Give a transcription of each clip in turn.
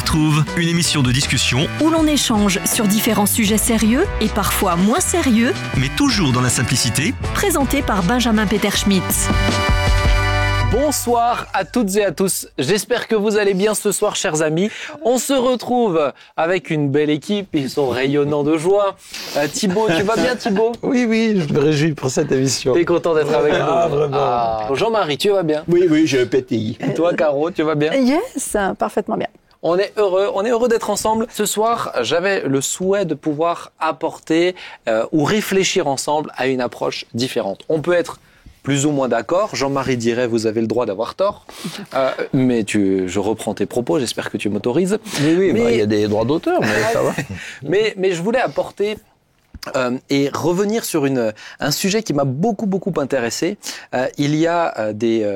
retrouve, une émission de discussion où l'on échange sur différents sujets sérieux et parfois moins sérieux, mais toujours dans la simplicité, présenté par Benjamin Peter-Schmitz. Bonsoir à toutes et à tous, j'espère que vous allez bien ce soir chers amis. On se retrouve avec une belle équipe, ils sont rayonnants de joie. Thibaut, tu vas bien Thibaut ? Oui, je me réjouis pour cette émission. T'es content d'être avec nous ? Vraiment. Jean-Marie, tu vas bien ? Oui, j'ai un PTI. Et toi Caro, tu vas bien ? Yes, parfaitement bien. On est heureux d'être ensemble. Ce soir, j'avais le souhait de pouvoir apporter ou réfléchir ensemble à une approche différente. On peut être plus ou moins d'accord. Jean-Marie dirait, vous avez le droit d'avoir tort. Mais je reprends tes propos, j'espère que tu m'autorises. Oui, il y a des droits d'auteur, mais ça va. Mais je voulais apporter et revenir sur un sujet qui m'a beaucoup intéressé. Il y a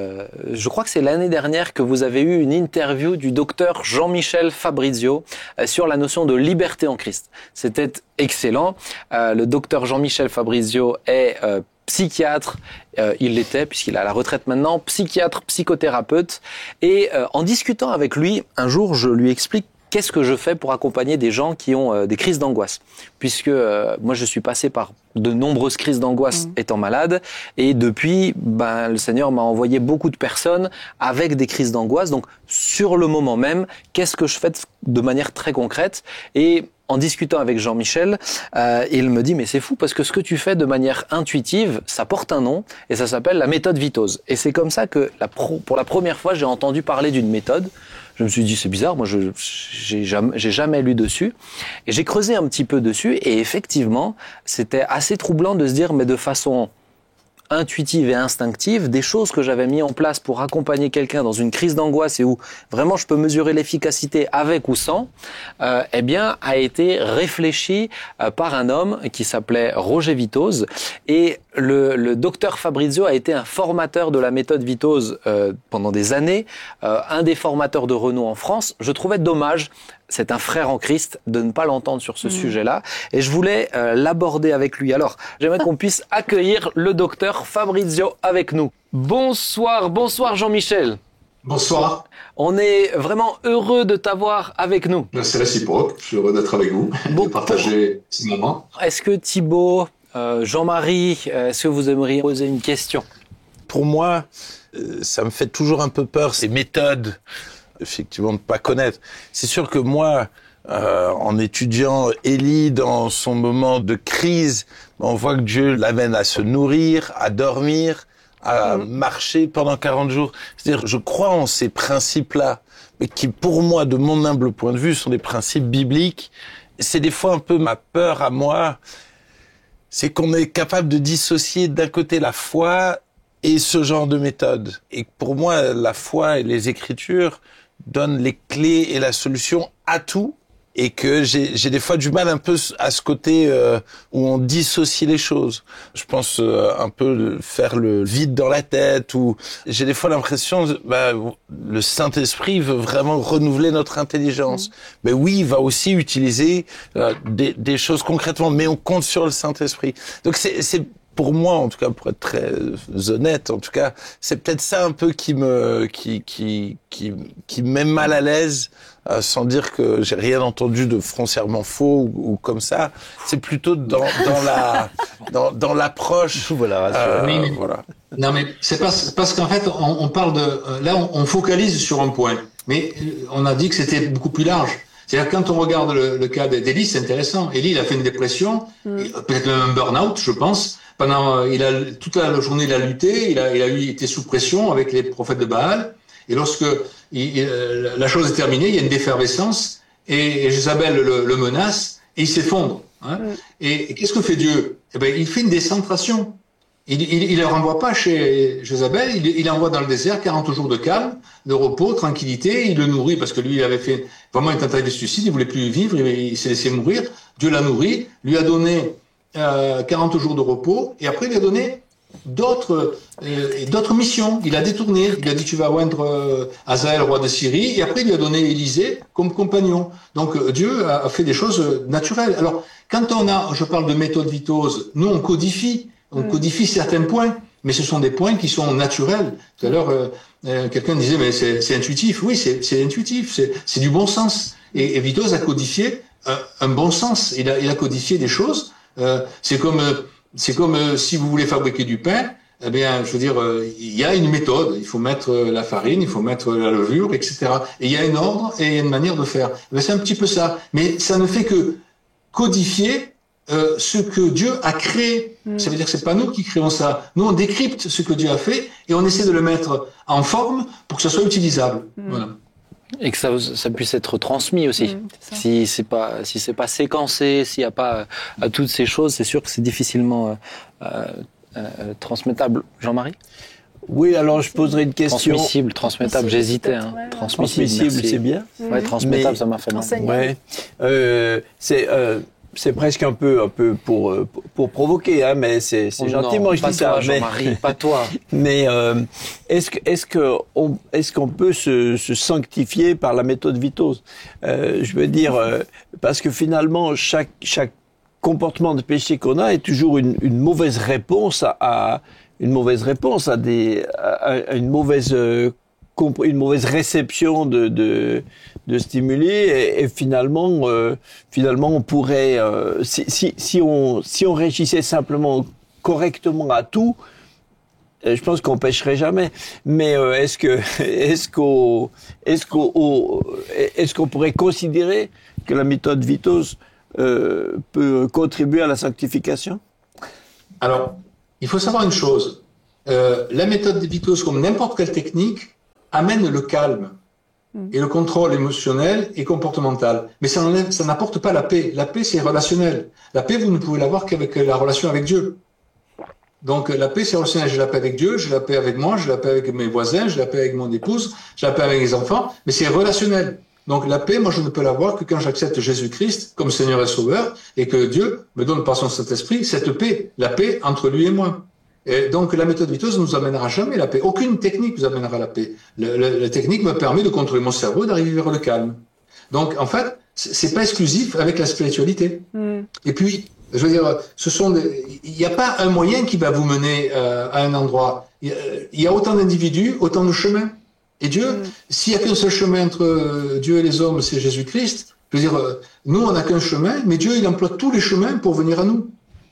je crois que c'est l'année dernière que vous avez eu une interview du docteur Jean-Michel Fabrizio sur la notion de liberté en Christ. C'était excellent. Le docteur Jean-Michel Fabrizio est psychiatre, il l'était puisqu'il est à la retraite maintenant, psychiatre, psychothérapeute. Et en discutant avec lui, un jour, je lui explique qu'est-ce que je fais pour accompagner des gens qui ont des crises d'angoisse. Puisque moi, je suis passé par de nombreuses crises d'angoisse étant malade. Et depuis, le Seigneur m'a envoyé beaucoup de personnes avec des crises d'angoisse. Donc, sur le moment même, qu'est-ce que je fais de manière très concrète ? Et en discutant avec Jean-Michel, il me dit « Mais c'est fou parce que ce que tu fais de manière intuitive, ça porte un nom et ça s'appelle la méthode Vitoz. » Et c'est comme ça que pour la première fois, j'ai entendu parler d'une méthode. Je me suis dit « C'est bizarre, moi j'ai jamais lu dessus. » Et j'ai creusé un petit peu dessus et effectivement, c'était assez troublant de se dire « Mais de façon intuitive et instinctive, des choses que j'avais mis en place pour accompagner quelqu'un dans une crise d'angoisse et où vraiment je peux mesurer l'efficacité avec ou sans, a été réfléchi par un homme qui s'appelait Roger Vitoz. Et le docteur Fabrizio a été un formateur de la méthode Vitoz pendant des années, un des formateurs de renom en France. Je trouvais dommage, c'est un frère en Christ, de ne pas l'entendre sur ce sujet-là. Et je voulais l'aborder avec lui. Alors, j'aimerais qu'on puisse accueillir le docteur Fabrizio avec nous. Bonsoir Jean-Michel. Bonsoir. On est vraiment heureux de t'avoir avec nous. C'est réciproque, je suis heureux d'être avec vous, de partager ces moments. Est-ce que Thibaut, Jean-Marie, est-ce que vous aimeriez poser une question ? Pour moi, ça me fait toujours un peu peur, ces méthodes, effectivement, de ne pas connaître. C'est sûr que moi, en étudiant Élie dans son moment de crise, on voit que Dieu l'amène à se nourrir, à dormir, à marcher pendant 40 jours. C'est-à-dire, je crois en ces principes-là, mais qui, pour moi, de mon humble point de vue, sont des principes bibliques. C'est des fois un peu ma peur à moi, c'est qu'on est capable de dissocier d'un côté la foi et ce genre de méthode. Et pour moi, la foi et les Écritures donnent les clés et la solution à tout. Et que j'ai des fois du mal un peu à ce côté où on dissocie les choses. Je pense un peu faire le vide dans la tête, ou j'ai des fois l'impression le Saint-Esprit veut vraiment renouveler notre intelligence. Mais oui, il va aussi utiliser des choses concrètement, mais on compte sur le Saint-Esprit. Donc c'est pour moi, en tout cas, pour être très honnête, en tout cas, c'est peut-être ça un peu qui me met mal à l'aise, sans dire que j'ai rien entendu de foncièrement faux ou comme ça. C'est plutôt dans l'approche. Voilà. Voilà. Non, mais c'est parce qu'en fait, on parle de, là, on focalise sur un point. Mais on a dit que c'était beaucoup plus large. C'est-à-dire, quand on regarde le cas d'Élie, c'est intéressant. Élie, il a fait une dépression, peut-être même un burn-out, je pense. Toute la journée, il a lutté, il a été sous pression avec les prophètes de Baal. Et lorsque la chose est terminée, il y a une défervescence, et Jézabel le menace, et il s'effondre. Et qu'est-ce que fait Dieu ? Il fait une décentration. Il ne le renvoie pas chez Jézabel, il l'envoie dans le désert, 40 jours de calme, de repos, tranquillité, il le nourrit, parce que lui, il avait fait vraiment une tentative de suicide, il voulait plus vivre, il s'est laissé mourir. Dieu l'a nourri, lui a donné 40 jours de repos, et après il lui a donné d'autres missions. Il a détourné, il a dit tu vas oindre Hazaël, roi de Syrie, et après il lui a donné Élisée comme compagnon. Donc Dieu a fait des choses naturelles. Alors quand je parle de méthode Vitoz, nous on codifie certains points, mais ce sont des points qui sont naturels. Tout à l'heure, quelqu'un disait mais c'est intuitif. Oui, c'est intuitif, c'est du bon sens. Et Vitose a codifié un bon sens. Il a codifié des choses. C'est comme si vous voulez fabriquer du pain. Eh bien, je veux dire, il y a une méthode. Il faut mettre la farine, il faut mettre la levure, etc. Et il y a un ordre et il y a une manière de faire. Mais c'est un petit peu ça. Mais ça ne fait que codifier ce que Dieu a créé. Ça veut dire que c'est pas nous qui créons ça. Nous, on décrypte ce que Dieu a fait et on essaie de le mettre en forme pour que ça soit utilisable. Voilà. Et que ça puisse être transmis aussi. Si c'est pas séquencé, s'il n'y a pas toutes ces choses, c'est sûr que c'est difficilement transmettable. Jean-Marie ? Oui, alors je poserai une question. Transmettable, j'hésitais. Hein. Transmissible, c'est bien. Ouais, transmettable, ça m'a fait mal. Ouais. C'est presque un peu pour provoquer, hein, mais c'est gentiment je dis ça. Pas toi, Jean-Marie, pas toi. Mais est-ce qu'on peut se sanctifier par la méthode Vitose? Je veux dire, parce que finalement chaque comportement de péché qu'on a est toujours une mauvaise réponse à une mauvaise réception de stimuli et finalement on pourrait si on réagissait simplement correctement à tout, je pense qu'on pêcherait jamais. Mais est-ce qu'on pourrait considérer que la méthode Vitose peut contribuer à la sanctification? Alors, il faut savoir une chose. La méthode Vitose, comme n'importe quelle technique, amène le calme et le contrôle émotionnel et comportemental. Mais ça n'apporte pas la paix. La paix, c'est relationnel. La paix, vous ne pouvez l'avoir qu'avec la relation avec Dieu. Donc, la paix, c'est relationnel. J'ai la paix avec Dieu, j'ai la paix avec moi, j'ai la paix avec mes voisins, j'ai la paix avec mon épouse, j'ai la paix avec mes enfants, mais c'est relationnel. Donc, la paix, moi, je ne peux l'avoir que quand j'accepte Jésus-Christ comme Seigneur et Sauveur et que Dieu me donne par son Saint-Esprit cette paix, la paix entre lui et moi. Et donc, la méthode Vitose ne nous amènera jamais la paix. Aucune technique nous amènera la paix. La technique me permet de contrôler mon cerveau, d'arriver vers le calme. Donc, en fait, c'est pas exclusif avec la spiritualité. Et puis, je veux dire, il n'y a pas un moyen qui va vous mener à un endroit. Il y a autant d'individus, autant de chemins. Et Dieu, s'il n'y a qu'un seul chemin entre Dieu et les hommes, c'est Jésus-Christ. Je veux dire, nous, on n'a qu'un chemin, mais Dieu, il emploie tous les chemins pour venir à nous.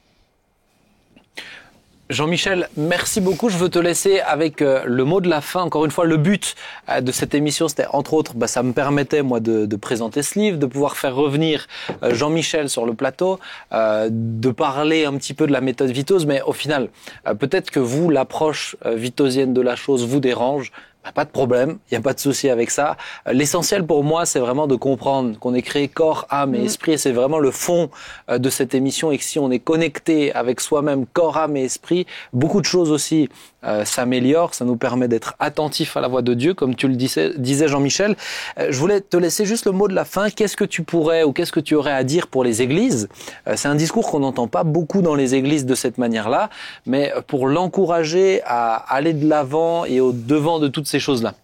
Jean-Michel, merci beaucoup. Je veux te laisser avec le mot de la fin. Encore une fois, le but de cette émission, c'était entre autres, ça me permettait moi de présenter ce livre, de pouvoir faire revenir Jean-Michel sur le plateau, de parler un petit peu de la méthode Vitose. Mais au final, peut-être que vous, l'approche vitosienne de la chose vous dérange. Pas de problème, il n'y a pas de souci avec ça. L'essentiel pour moi, c'est vraiment de comprendre qu'on est créé corps, âme et esprit. Et c'est vraiment le fond de cette émission. Et que si on est connecté avec soi-même, corps, âme et esprit, beaucoup de choses aussi s'améliorent. Ça nous permet d'être attentifs à la voix de Dieu, comme tu le disais Jean-Michel. Je voulais te laisser juste le mot de la fin. Qu'est-ce que tu pourrais ou qu'est-ce que tu aurais à dire pour les églises? C'est un discours qu'on n'entend pas beaucoup dans les églises de cette manière-là. Mais pour l'encourager à aller de l'avant et au devant de toutes ces choses-là.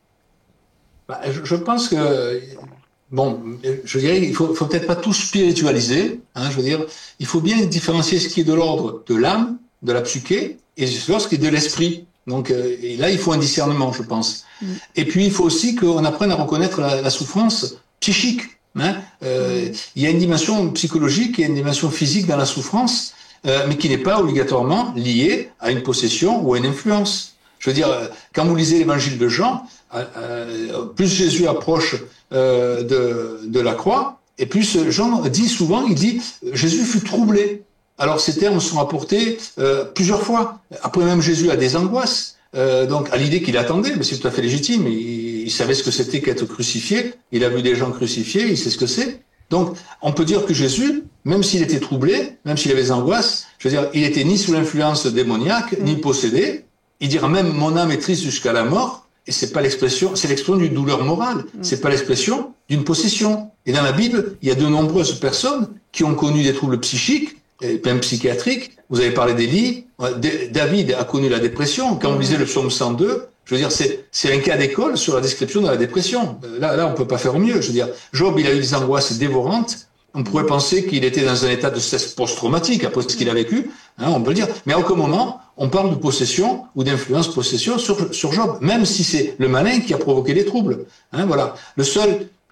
Je pense que, je dirais, il faut peut-être pas tout spiritualiser. Je veux dire, il faut bien différencier ce qui est de l'ordre de l'âme, de la psyché, et ce qui est de l'esprit. Donc et là, il faut un discernement, je pense. Et puis, il faut aussi qu'on apprenne à reconnaître la souffrance psychique. Il y a une dimension psychologique, il y a une dimension physique dans la souffrance, mais qui n'est pas obligatoirement liée à une possession ou à une influence. Je veux dire, quand vous lisez l'évangile de Jean, plus Jésus approche de la croix, et plus Jean dit souvent, Jésus fut troublé. Alors ces termes sont apportés plusieurs fois. Après même Jésus a des angoisses, donc à l'idée qu'il attendait, mais c'est tout à fait légitime. Il savait ce que c'était qu'être crucifié. Il a vu des gens crucifiés, il sait ce que c'est. Donc on peut dire que Jésus, même s'il était troublé, même s'il avait des angoisses, je veux dire, il était ni sous l'influence démoniaque, ni possédé. Il dira même « mon âme est triste jusqu'à la mort », et c'est l'expression d'une douleur morale, c'est pas l'expression d'une possession. Et dans la Bible, il y a de nombreuses personnes qui ont connu des troubles psychiques, et même psychiatriques. Vous avez parlé d'Élie, David a connu la dépression. Quand vous lisez le psaume 102, je veux dire, c'est un cas d'école sur la description de la dépression. Là, on peut pas faire mieux. Je veux dire, Job, il a eu des angoisses dévorantes. On pourrait penser qu'il était dans un état de stress post-traumatique après ce qu'il a vécu, on peut le dire. Mais à aucun moment, on parle de possession ou d'influence possession sur Job, même si c'est le malin qui a provoqué les troubles. Voilà. Le seul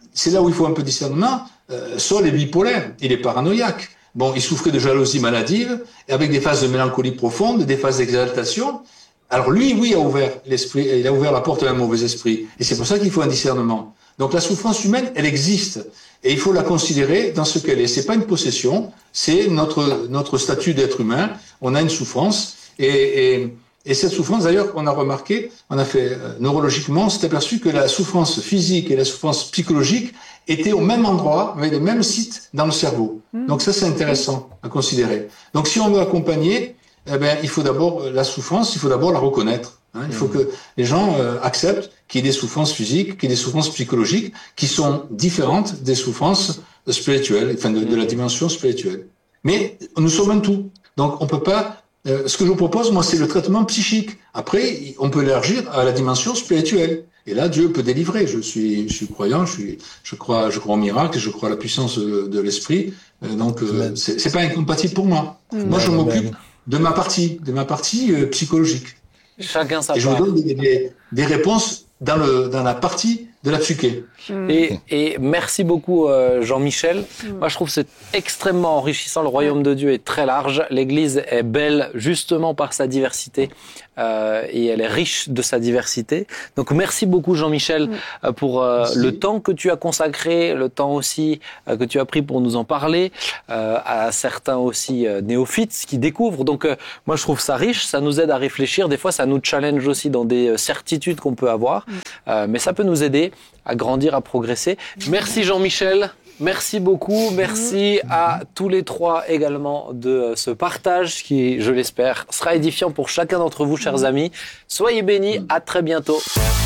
c'est là où il faut un peu de discernement. Saul est bipolaire, il est paranoïaque. Bon, il souffrait de jalousie maladive, et avec des phases de mélancolie profonde, des phases d'exaltation. Alors lui, oui, a ouvert l'esprit, il a ouvert la porte à un mauvais esprit. Et c'est pour ça qu'il faut un discernement. Donc la souffrance humaine, elle existe. Et il faut la considérer dans ce qu'elle est. C'est pas une possession, c'est notre statut d'être humain. On a une souffrance. Et cette souffrance, d'ailleurs, on a remarqué, on a fait neurologiquement, on s'est aperçu que la souffrance physique et la souffrance psychologique étaient au même endroit, avec les mêmes sites dans le cerveau. Donc ça, c'est intéressant à considérer. Donc si on veut accompagner, il faut d'abord la souffrance, il faut d'abord la reconnaître. Il faut que les gens acceptent qu'il y ait des souffrances physiques, qu'il y ait des souffrances psychologiques qui sont différentes des souffrances spirituelles, enfin de la dimension spirituelle. Mais nous sommes un tout. Donc on peut pas... ce que je vous propose, moi, c'est le traitement psychique. Après, on peut l'élargir à la dimension spirituelle. Et là, Dieu peut délivrer. Je suis croyant, je crois au miracle, je crois à la puissance de l'esprit. Donc, c'est pas incompatible pour moi. Moi, je m'occupe de ma partie psychologique. Chacun sa part. Et je vous donne des réponses dans la partie de la psyché. Et merci beaucoup Jean-Michel. Moi je trouve que c'est extrêmement enrichissant. Le royaume de Dieu est très large. L'Église est belle justement par sa diversité et elle est riche de sa diversité. Donc merci beaucoup Jean-Michel pour le temps que tu as consacré, le temps aussi que tu as pris pour nous en parler, à certains aussi néophytes qui découvrent. Donc moi je trouve ça riche, ça nous aide à réfléchir. Des fois ça nous challenge aussi dans des certitudes qu'on peut avoir, mais ça peut nous aider à grandir, à progresser. Merci Jean-Michel, merci beaucoup, merci à tous les trois également de ce partage qui, je l'espère, sera édifiant pour chacun d'entre vous, chers amis. Soyez bénis, à très bientôt.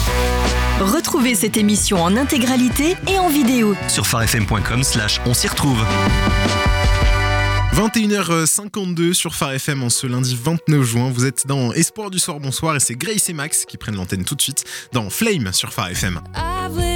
Retrouvez cette émission en intégralité et en vidéo sur farfm.com/on s'y retrouve. 21h52 sur Phare FM en ce lundi 29 juin. Vous êtes dans Espoir du soir, bonsoir, et c'est Grace et Max qui prennent l'antenne tout de suite dans Flame sur Phare FM.